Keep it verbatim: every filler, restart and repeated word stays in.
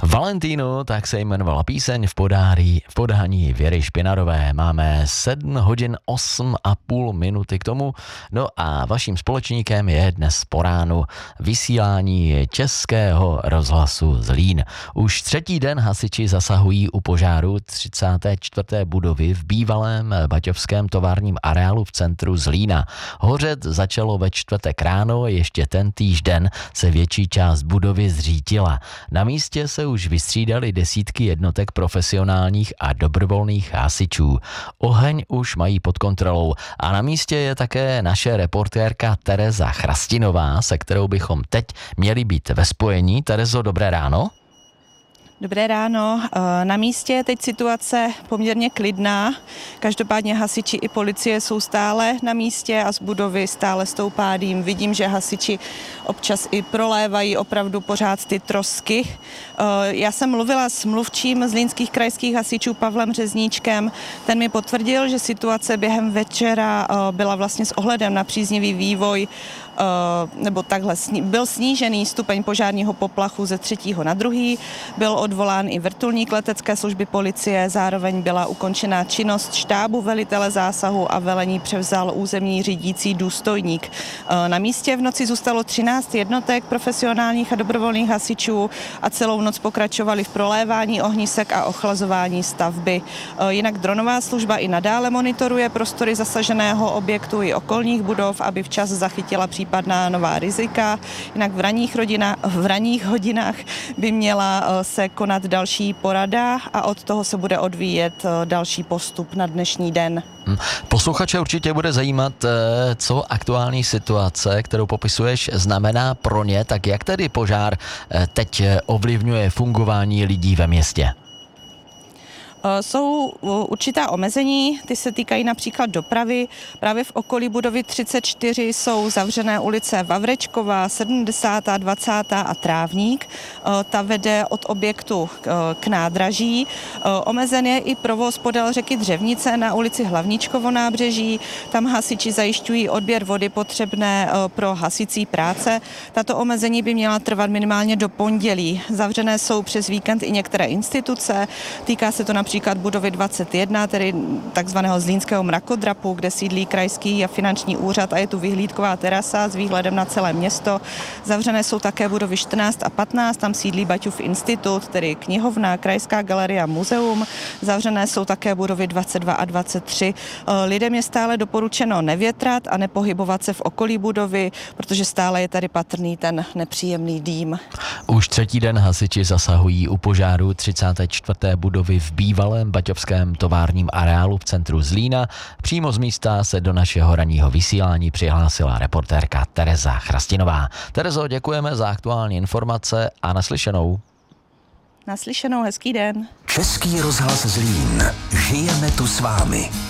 Valentínu, tak se jmenovala píseň v podání, v podání Věry Špinarové. Máme sedm hodin osm a půl minuty k tomu. No a vaším společníkem je dnes po ránu vysílání Českého rozhlasu Zlín. Už třetí den hasiči zasahují u požáru třicáté čtvrté budovy v bývalém baťovském továrním areálu v centru Zlína. Hořet začalo ve čtvrtek ráno, ještě tentýž den se větší část budovy zřítila. Na místě se už vystřídali desítky jednotek profesionálních a dobrovolných hasičů. Oheň už mají pod kontrolou a na místě je také naše reportérka Tereza Chrastinová, se kterou bychom teď měli být ve spojení. Terezo, dobré ráno. Dobré ráno. Na místě je teď situace poměrně klidná. Každopádně hasiči i policie jsou stále na místě a z budovy stále stoupá dým. Vidím, že hasiči občas i prolévají opravdu pořád ty trosky. Já jsem mluvila s mluvčím zlínských krajských hasičů Pavlem Řezníčkem. Ten mi potvrdil, že situace během večera byla vlastně s ohledem na příznivý vývoj nebo takhle, byl snížený stupeň požárního poplachu ze třetího na druhý, byl odvolán i vrtulník letecké služby policie, zároveň byla ukončena činnost štábu velitele zásahu a velení převzal územní řídící důstojník. Na místě v noci zůstalo třináct jednotek profesionálních a dobrovolných hasičů a celou noc pokračovali v prolévání ohnisek a ochlazování stavby. Jinak dronová služba i nadále monitoruje prostory zasaženého objektu i okolních budov, aby včas zachytila případná nová rizika. Jinak v ranních, rodina, v ranních hodinách by měla se konat další porada a od toho se bude odvíjet další postup na dnešní den. Posluchače určitě bude zajímat, co aktuální situace, kterou popisuješ, znamená pro ně. Tak jak tedy požár teď ovlivňuje fungování lidí ve městě? Jsou určitá omezení, ty se týkají například dopravy. Právě v okolí budovy třicet čtyři jsou zavřené ulice Vavrečková, sedmdesátá, dvacátá a Trávník. Ta vede od objektu k nádraží. Omezen je i provoz podél řeky Dřevnice na ulici Hlavníčkovo nábřeží. Tam hasiči zajišťují odběr vody potřebné pro hasicí práce. Tato omezení by měla trvat minimálně do pondělí. Zavřené jsou přes víkend i některé instituce. Týká se to například Například budovy dvacet jedna, tedy takzvaného zlínského mrakodrapu, kde sídlí krajský a finanční úřad a je tu vyhlídková terasa s výhledem na celé město. Zavřené jsou také budovy čtrnáct a patnáct, tam sídlí Baťův institut, tedy knihovna, krajská galerie a muzeum. Zavřené jsou také budovy dvacet dva a dvacet tři. Lidem je stále doporučeno nevětrat a nepohybovat se v okolí budovy, protože stále je tady patrný ten nepříjemný dým. Už třetí den hasiči zasahují u požáru třicáté čtvrté budovy v bývalém valém baťovském továrním areálu v centru Zlína. Přímo z místa se do našeho ranního vysílání přihlásila reportérka Tereza Chrastinová. Terezo, děkujeme za aktuální informace a naslyšenou. Naslyšenou, hezký den. Český rozhlas Zlín. Žijeme tu s vámi.